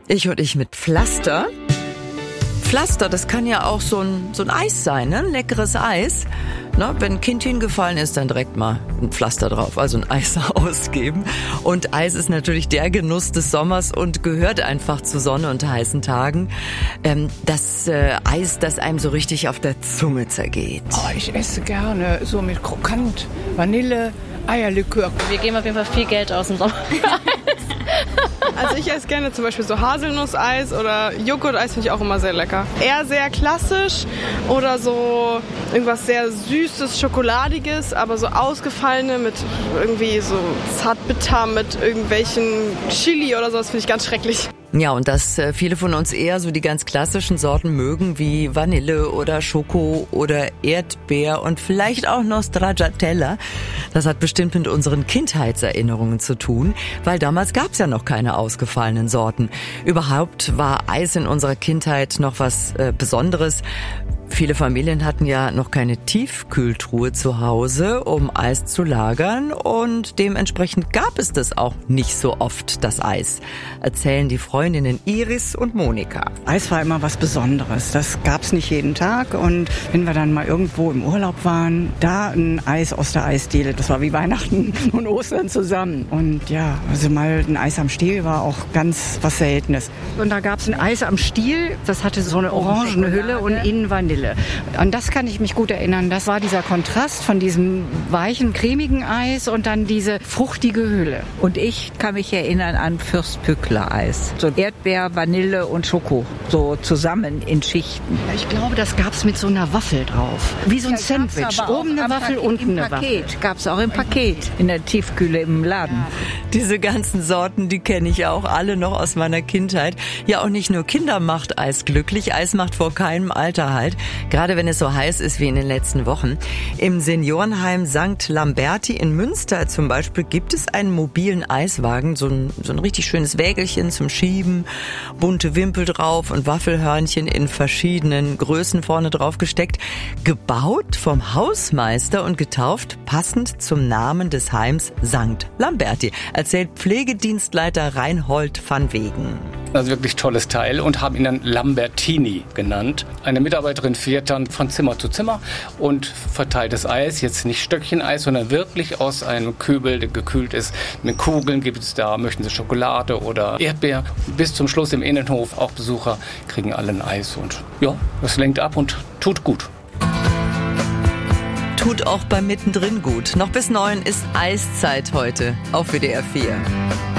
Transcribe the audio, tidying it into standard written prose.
Ich mit Pflaster. Pflaster, das kann ja auch so ein Eis sein, ne? Ein leckeres Eis. Ne? Wenn ein Kind hingefallen ist, dann direkt mal ein Pflaster drauf, also ein Eis ausgeben. Und Eis ist natürlich der Genuss des Sommers und gehört einfach zu Sonne und heißen Tagen. Das Eis, das einem so richtig auf der Zunge zergeht. Oh, ich esse gerne so mit Krokant, Vanille, Eierlikör. Wir geben auf jeden Fall viel Geld aus im Sommer. Also ich esse gerne zum Beispiel so Haselnusseis oder Joghurteis, finde ich auch immer sehr lecker. Eher sehr klassisch oder so irgendwas sehr Süßes, Schokoladiges, aber so ausgefallene mit irgendwie so Zartbitter mit irgendwelchen Chili oder sowas finde ich ganz schrecklich. Ja, und dass viele von uns eher so die ganz klassischen Sorten mögen, wie Vanille oder Schoko oder Erdbeer und vielleicht auch noch Stracciatella. Das hat bestimmt mit unseren Kindheitserinnerungen zu tun, weil damals gab's ja noch keine ausgefallenen Sorten. Überhaupt war Eis in unserer Kindheit noch was Besonderes. Viele Familien hatten ja noch keine Tiefkühltruhe zu Hause, um Eis zu lagern, und dementsprechend gab es das auch nicht so oft, das Eis, erzählen die Freundinnen Iris und Monika. Eis war immer was Besonderes. Das gab's nicht jeden Tag. Und wenn wir dann mal irgendwo im Urlaub waren, da ein Eis aus der Eisdiele, das war wie Weihnachten und Ostern zusammen. Und ja, also mal ein Eis am Stiel war auch ganz was Seltenes. Und da gab's ein Eis am Stiel, das hatte so eine orangene Hülle und innen Vanille. An das kann ich mich gut erinnern. Das war dieser Kontrast von diesem weichen, cremigen Eis und dann diese fruchtige Hülle. Und ich kann mich erinnern an Fürst-Pückler-Eis. So Erdbeer, Vanille und Schoko. So zusammen in Schichten. Ja, ich glaube, das gab's mit so einer Waffel drauf. Wie so ein Sandwich. Oben eine Waffel, unten eine Waffel. Gab's auch im Paket. In der Tiefkühle im Laden. Diese ganzen Sorten, die kenne ich auch alle noch aus meiner Kindheit. Ja, auch nicht nur Kinder macht Eis glücklich. Eis macht vor keinem Alter halt. Gerade wenn es so heiß ist wie in den letzten Wochen. Im Seniorenheim St. Lamberti in Münster zum Beispiel gibt es einen mobilen Eiswagen, so ein richtig schönes Wägelchen zum Schieben, bunte Wimpel drauf und Waffelhörnchen in verschiedenen Größen vorne drauf gesteckt. Gebaut vom Hausmeister und getauft passend zum Namen des Heims St. Lamberti, erzählt Pflegedienstleiter Reinhold van Wegen. Also wirklich tolles Teil, und haben ihn dann Lambertini genannt. Eine Mitarbeiterin fährt dann von Zimmer zu Zimmer und verteilt das Eis, jetzt nicht Stöckcheneis, sondern wirklich aus einem Kübel, der gekühlt ist. Mit Kugeln gibt es da, möchten Sie Schokolade oder Erdbeer. Bis zum Schluss im Innenhof, auch Besucher kriegen alle ein Eis, und ja, das lenkt ab und tut gut. Tut auch beim Mittendrin gut. Noch bis 9 ist Eiszeit heute auf WDR 4.